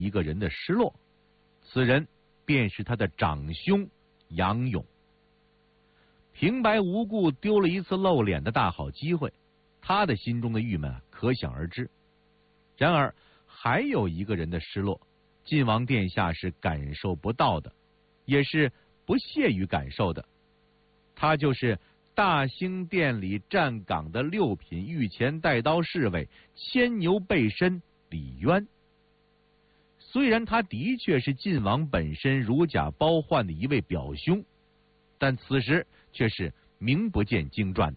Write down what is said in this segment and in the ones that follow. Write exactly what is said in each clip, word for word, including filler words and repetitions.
一个人的失落，此人便是他的长兄杨勇。平白无故丢了一次露脸的大好机会，他的心中的郁闷啊，可想而知。然而还有一个人的失落，晋王殿下是感受不到的，也是不屑于感受的。他就是大兴殿里站岗的六品御前带刀侍卫牵牛背身李渊。虽然他的确是晋王本身如假包换的一位表兄，但此时却是名不见经传的。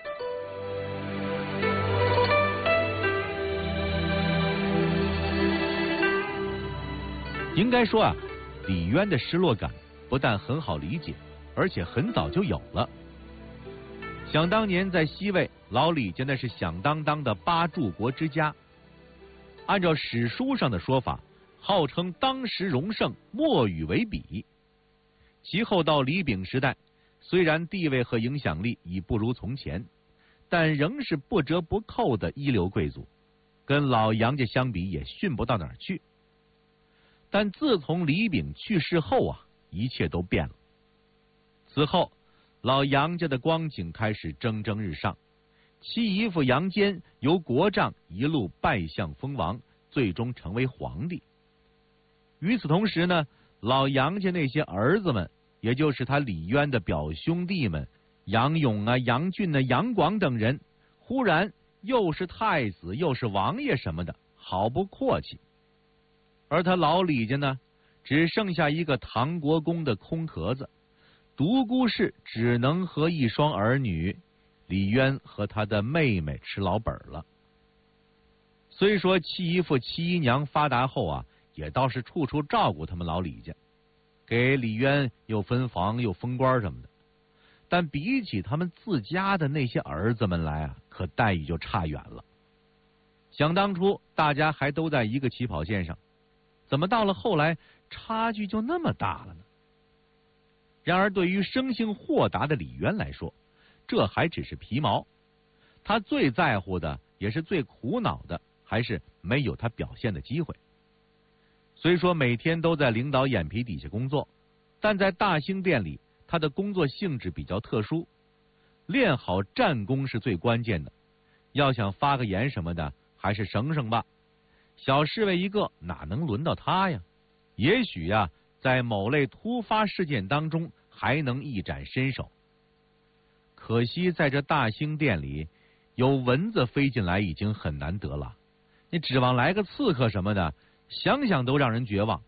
应该说啊，李渊的失落感不但很好理解，而且很早就有了。想当年在西魏，老李家那是响当当的八柱国之家，按照史书上的说法，号称当时荣盛，莫与为比。其后到李炳时代，虽然地位和影响力已不如从前，但仍是不折不扣的一流贵族，跟老杨家相比也逊不到哪儿去。但自从李炳去世后啊，一切都变了。此后老杨家的光景开始蒸蒸日上，其姨父杨坚由国丈一路拜相封王，最终成为皇帝。与此同时呢，老杨家那些儿子们，也就是他李渊的表兄弟们，杨勇啊、杨俊啊、杨广等人，忽然又是太子又是王爷什么的，好不阔气。而他老李家呢，只剩下一个唐国公的空壳子，独孤氏只能和一双儿女李渊和他的妹妹吃老本了。虽说七姨父七姨娘发达后啊，也倒是处处照顾他们老李家，给李渊又分房又封官什么的，但比起他们自家的那些儿子们来啊，可待遇就差远了。想当初大家还都在一个起跑线上，怎么到了后来差距就那么大了呢？然而对于生性豁达的李渊来说，这还只是皮毛。他最在乎的也是最苦恼的，还是没有他表现的机会。虽说每天都在领导眼皮底下工作，但在大兴殿里，他的工作性质比较特殊，练好战功是最关键的。要想发个言什么的，还是省省吧。小侍卫一个，哪能轮到他呀？也许呀，在某类突发事件当中还能一展身手。可惜在这大兴殿里，有蚊子飞进来已经很难得了，你指望来个刺客什么的，想想都让人绝望。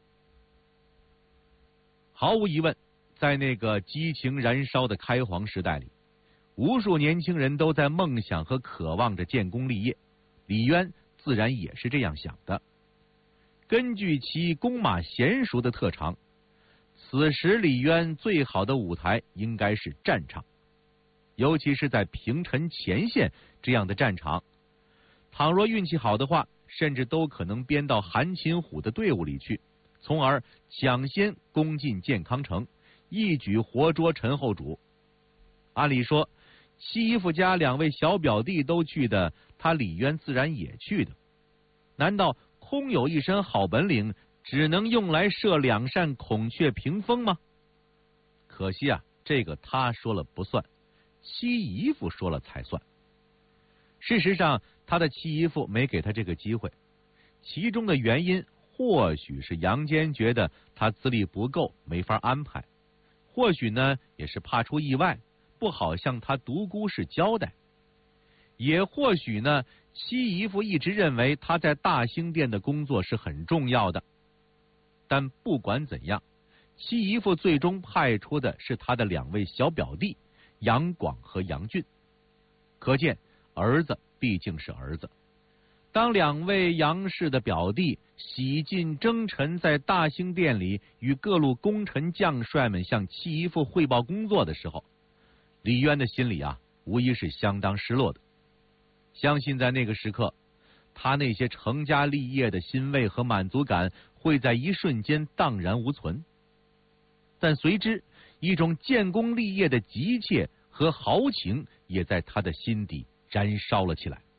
毫无疑问，在那个激情燃烧的开皇时代里，无数年轻人都在梦想和渴望着建功立业，李渊自然也是这样想的。根据其弓马娴熟的特长，此时李渊最好的舞台应该是战场，尤其是在平陈前线这样的战场，倘若运气好的话，甚至都可能编到韩擒虎的队伍里去，从而抢先攻进建康城，一举活捉陈后主。按理说，七姨夫家两位小表弟都去的，他李渊自然也去的。难道空有一身好本领，只能用来射两扇孔雀屏风吗？可惜啊，这个他说了不算，七姨夫说了才算。事实上，他的七姨夫没给他这个机会，其中的原因或许是杨坚觉得他资历不够，没法安排；或许呢，也是怕出意外，不好向他独孤氏交代；也或许呢，七姨夫一直认为他在大兴殿的工作是很重要的。但不管怎样，七姨夫最终派出的是他的两位小表弟杨广和杨俊。可见儿子毕竟是儿子。当两位杨氏的表弟洗尽征尘，在大兴殿里与各路功臣将帅们向七姨夫汇报工作的时候，李渊的心里啊，无疑是相当失落的。相信在那个时刻，他那些成家立业的欣慰和满足感会在一瞬间荡然无存。但随之，一种建功立业的急切和豪情也在他的心底燃烧了起来。